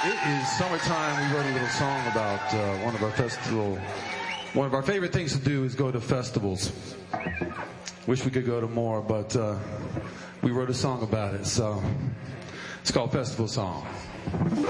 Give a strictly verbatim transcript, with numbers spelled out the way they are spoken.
It is summertime. We wrote a little song about uh, one of our festival. One of our favorite things to do is go to festivals. Wish we could go to more, but uh, we wrote a song about it. So it's called Festival Song.